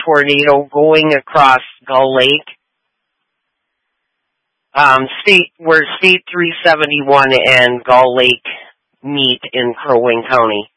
tornado going across Gull Lake. Where State 371 and Gull Lake meet in Crow Wing County.